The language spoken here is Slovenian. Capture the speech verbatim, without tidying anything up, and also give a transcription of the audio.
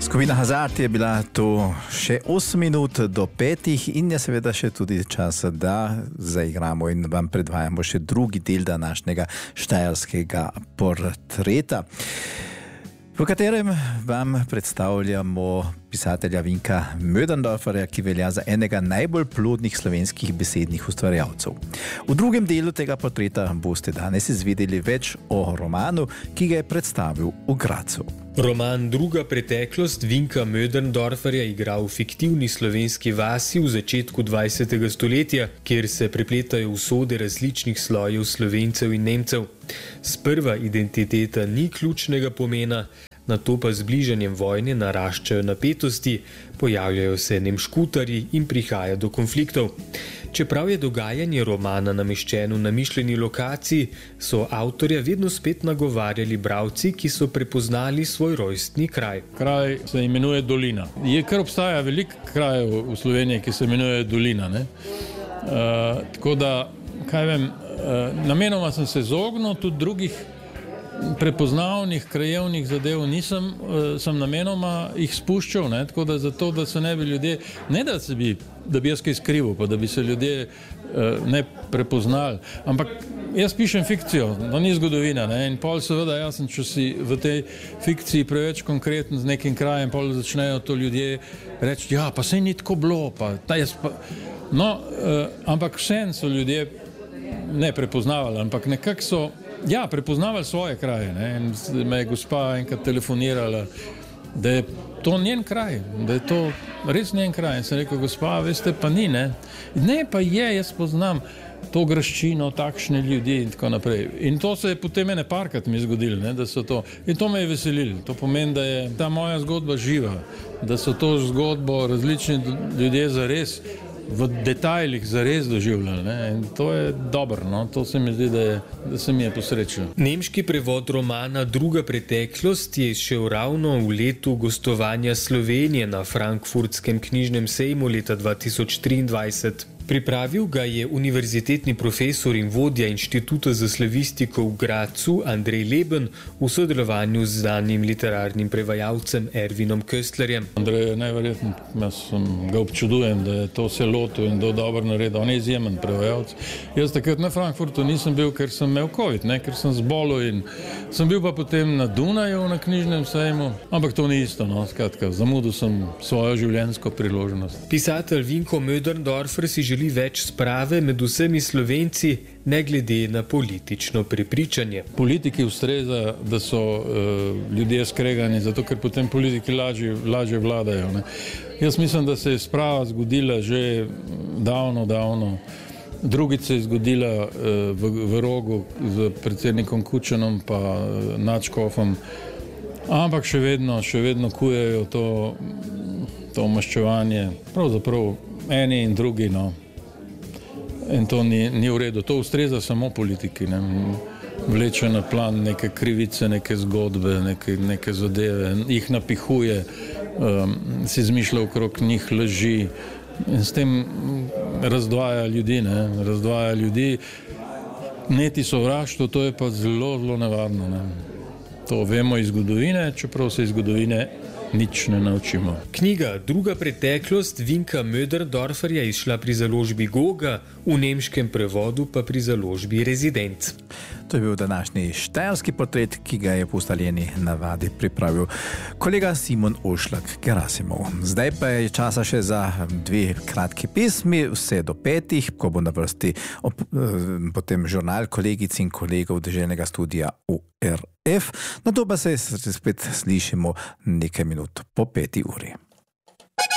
Skupina Hazard je bila tu še osem minut do petih in je seveda še tudi čas, da zaigramo in vam predvajamo še drugi del današnjega štajerskega portreta, v katerem vam predstavljamo pisatelja Vinka Möderndorferja, ki velja za enega najbolj plodnih slovenskih besednih ustvarjalcev. V drugem delu tega portreta boste danes izvedeli več o romanu, ki ga je predstavil v Gradcu. Roman Druga preteklost Vinka Möderndorferja igra v fiktivni slovenski vasi v začetku dvajsetega stoletja, kjer se prepletajo usode različnih slojev Slovencev in Nemcev. Sprva identiteta ni ključnega pomena, nato pa z bližanjem vojne naraščajo napetosti, pojavljajo se nemškutarji in prihaja do konfliktov. Čeprav je dogajanje romana nameščeno na mišljeni lokaciji, so avtorja vedno spet nagovarjali bralci, ki so prepoznali svoj rojstni kraj. Kraj se imenuje Dolina. Je kar obstaja veliko krajev v Sloveniji, ki se imenuje Dolina. Ne? Uh, tako da, kaj vem, uh, namenoma sem se izognil tudi drugih prepoznavnih krajevnih zadev, nisem, sem namenoma jih spuščal, ne? Tako da zato, da se ne bi ljudje, ne da se bi, da bi jaz kaj skrival, pa da bi se ljudje ne prepoznali, ampak jaz pišem fikcijo, to ni zgodovina, ne? In pol seveda jaz sem, če si v tej fikciji preveč konkreten z nekim krajem, pol začnejo to ljudje reči, ja, pa sej ni tako bilo, pa ta jaz pa, no, ampak vsem so ljudje ne prepoznavali, ampak nekako so ja, prepoznavali svoje kraje, ne? In me je gospa enkrat telefonirala, da je to njen kraj, da je to res njen kraj. In sem rekel, gospa, veste, pa ni, ne? Ne, pa je, jaz poznam to graščino, takšne ljudi in tako naprej. In to se je potem ene parkrat mi zgodilo, ne? Da so to, in to me je veselilo. To pomeni, da je ta moja zgodba živa, da so to zgodbo različni ljudje zares v detajlih zares doživljali, ne? In to je dobro, no? To se mi zdi, da, je, da se mi je posrečilo. Nemški prevod romana Druga preteklost je izšel ravno v letu gostovanja Slovenije na Frankfurtskem knjižnem sejmu leta dva tisoč triindvajset. Pripravil ga je univerzitetni profesor in vodja Inštituta za slavistiko v Gradcu Andrej Leben v sodelovanju z znanim literarnim prevajalcem Ervinom Köstlerjem. Andrej je najverjetno, jaz ga občudujem, da je to se lotil in da je dobro naredil. On je izjemen prevajalec. Jaz takrat na Frankfurtu nisem bil, ker sem imel covid, ne, ker sem zbolel in sem bil pa potem na Dunaju na knjižnem sejmu, ampak to ni isto, no, skratka, zamudil sem svojo življenjsko priložnost. Pisatelj Vinko Möderndorfer si želi več sprave med vsemi Slovenci, ne glede na politično prepričanje. Politiki ustreza, da so uh, ljudje skregani, zato ker potem politiki lažje, lažje vladajo. Ne? Jaz mislim, da se je sprava zgodila že davno, davno. Drugič se je zgodila uh, v, v Rogu z predsednikom Kučanom pa uh, Nadškofom, ampak še vedno, še vedno kujejo to, to maščevanje. Pravzaprav eni in drugi, no. In to ni, ni v redu. To ustreza samo politiki, ne. Vleče na plan neke krivice, neke zgodbe, neke, neke zadeve, jih napihuje, um, si izmišlja okrog njih laži in s tem razdvaja ljudi, ne. Razdvaja ljudi. Neti sovraštvo, to je pa zelo, zelo nevarno, ne. To vemo iz zgodovine, čeprav se iz zgodovine nič ne naučimo. Knjiga Druga preteklost Vinka Möderndorferja je izšla pri založbi Goga, v nemškem prevodu pa pri založbi Rezidenc. To je bil današnji štajerski portret, ki ga je po ustaljeni navadi pripravil kolega Simon Ošlak Gerasimov. Zdaj pa je časa še za dve kratki pesmi, vse do petih, ko bo na vrsti op, potem žurnal kolegic in kolegov deželnega studia U R F. Na to pa se spet slišimo nekaj minut po peti uri.